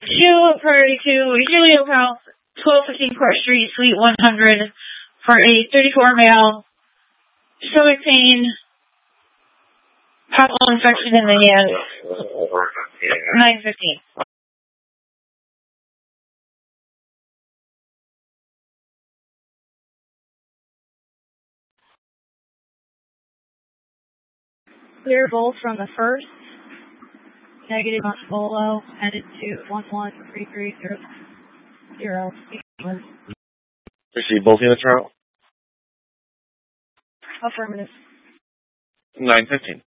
Two priority to Helio House, 1215 Court Street, Suite 100, for a 34 male, stomach pain, possible infection in the hand. 915. Clear both from the first. Negative on Bolo, headed to 11330. Receive both units route. Affirmative. 915.